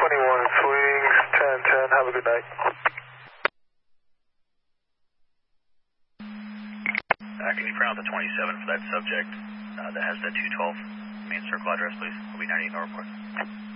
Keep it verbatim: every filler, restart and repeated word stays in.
twenty-one swings, ten ten, have a good night. Uh, can you pronounce the twenty-seven for that subject uh, that has the two twelve main circle address, please? It'll be ninety Northport.